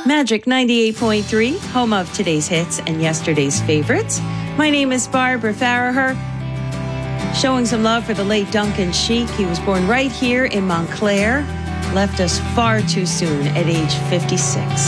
Magic 98.3, home of today's hits and yesterday's favorites. My name is Barbara Farraher. Showing some love for the late Duncan Sheik. He was born right here in Montclair. Left us far too soon at age 56.